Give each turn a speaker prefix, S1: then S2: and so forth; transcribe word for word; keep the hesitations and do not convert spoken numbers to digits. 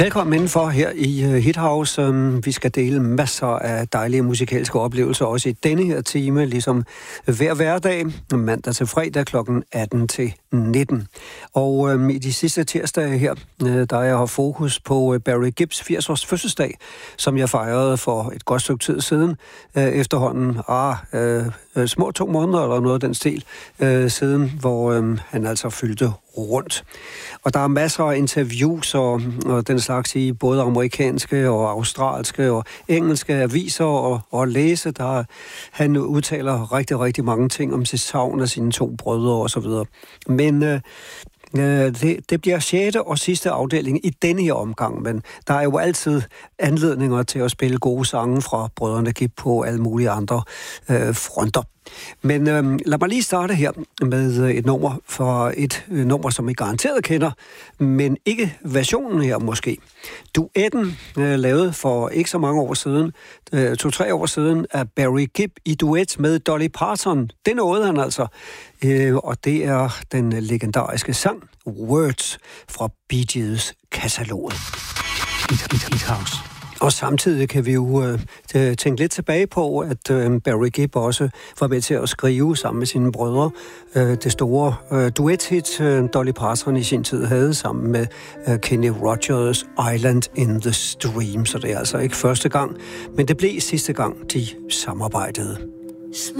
S1: Velkommen indenfor her i Hithouse. Vi skal dele masser af dejlige musikalske oplevelser, også i denne her time, ligesom hver hverdag, mandag til fredag klokken atten til nitten. Og øhm, i de sidste tirsdage her, øh, der jeg har fokus på Barry Gibbs firs års fødselsdag, som jeg fejrede for et godt stykke tid siden, øh, efterhånden ah, øh, små to måneder eller noget af den stil øh, siden, hvor øh, han altså fyldte rundt. Og der er masser af interviews og, og den slags i både amerikanske og australske og engelske aviser og, og læse, der han udtaler rigtig, rigtig mange ting om sit savn af sine to brødre og så videre. Men øh, det, det bliver sjette og sidste afdeling i denne her omgang, men der er jo altid anledninger til at spille gode sange fra brødrene Gibb på alle mulige andre øh, fronter. Men øh, lad mig lige starte her med et nummer for et øh, nummer, som I garanteret kender, men ikke versionen her måske. Duetten øh, lavet for ikke så mange år siden, øh, to-tre år siden, af Barry Gibb i duet med Dolly Parton. Det nåede han altså, øh, og det er den legendariske sang Words fra Bee Gees kataloget. Hithouse. Og samtidig kan vi jo øh, tænke lidt tilbage på, at øh, Barry Gibb også var med til at skrive sammen med sine brødre øh, det store øh, duet-hit, øh, Dolly Parton i sin tid havde sammen med øh, Kenny Rogers, Island in the Stream. Så det er altså ikke første gang, men det blev sidste gang, de samarbejdede.
S2: Smile.